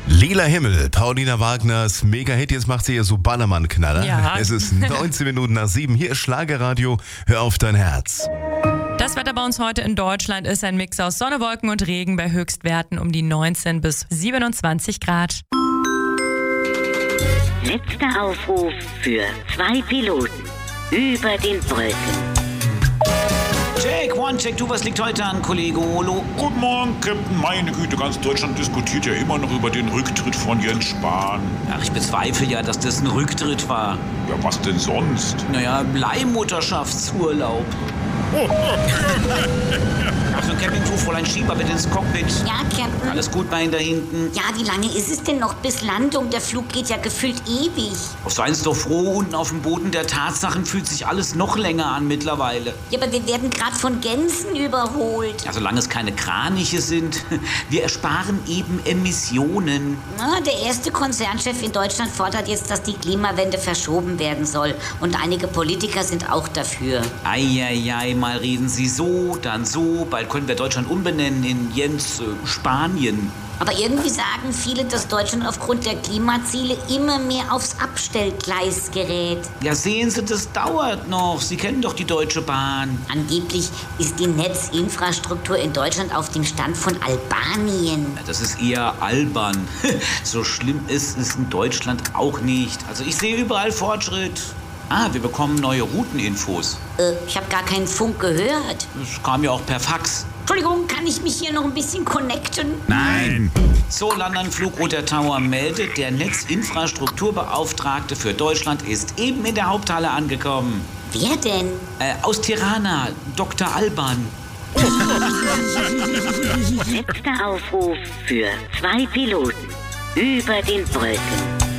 Lila Himmel, Paulina Wagners Mega-Hit, jetzt macht sie hier so Ballermann-Knaller. Ja. Es ist 19 Minuten nach 7, hier ist Schlagerradio, hör auf dein Herz. Das Wetter bei uns heute in Deutschland ist ein Mix aus Sonne, Wolken und Regen bei Höchstwerten um die 19 bis 27 Grad. Letzter Aufruf für 2 Piloten über den Wolken. Check, one, check, du, was liegt heute an, Kollege Olo? Guten Morgen, Captain. Meine Güte, ganz Deutschland diskutiert ja immer noch über den Rücktritt von Jens Spahn. Ach, ich bezweifle ja, dass das ein Rücktritt war. Ja, was denn sonst? Naja, Leihmutterschaftsurlaub. Achtung, Captain, tu, Fräulein Schieber, bitte ins Cockpit. Ja, Captain. Alles gut bei Ihnen da hinten? Ja, wie lange ist es denn noch bis Landung? Der Flug geht ja gefühlt ewig. Seien Sie doch froh, unten auf dem Boden der Tatsachen fühlt sich alles noch länger an mittlerweile. Ja, aber wir werden gerade von Gänsen überholt. Ja, solange es keine Kraniche sind, wir ersparen eben Emissionen. Na, der erste Konzernchef in Deutschland fordert jetzt, dass die Klimawende verschoben werden soll. Und einige Politiker sind auch dafür. Eieiei, mal reden Sie so, dann so. Bald können wir Deutschland umbenennen in Jens Spanien. Aber irgendwie sagen viele, dass Deutschland aufgrund der Klimaziele immer mehr aufs Abstellgleis gerät. Ja, sehen Sie, das dauert noch. Sie kennen doch die Deutsche Bahn. Angeblich ist die Netzinfrastruktur in Deutschland auf dem Stand von Albanien. Ja, das ist eher albern. So schlimm ist es in Deutschland auch nicht. Also ich sehe überall Fortschritt. Wir bekommen neue Routeninfos. Ich habe gar keinen Funk gehört. Das kam ja auch per Fax. Entschuldigung, kann ich mich hier noch ein bisschen connecten? Nein. So, London Flugroute Tower meldet, der Netzinfrastrukturbeauftragte für Deutschland ist eben in der Haupthalle angekommen. Wer denn? Aus Tirana, Dr. Alban. Letzter Aufruf für 2 Piloten über den Wolken.